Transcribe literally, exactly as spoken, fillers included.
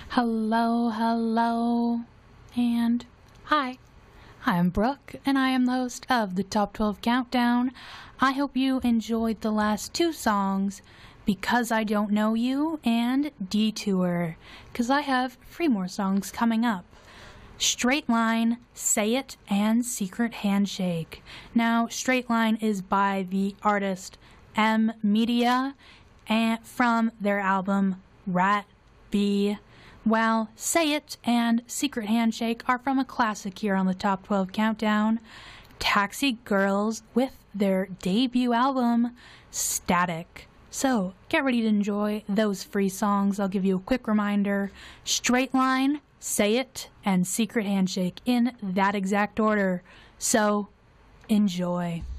Hello, hello, and hi. I'm Brooke, and I am the host of the Top twelve Countdown. I hope you enjoyed the last two songs, Because I Don't Know You and Detour, because I have three more songs coming up. Straight Line, Say It, and Secret Handshake. Now, Straight Line is by the artist M Media and from their album Rat B. While Say It and Secret Handshake are from a classic here on the Top twelve Countdown, Taxi Girls with their debut album, Static. So, get ready to enjoy those free songs. I'll give you a quick reminder. Straight Line, Say It, and Secret Handshake in that exact order. So, enjoy.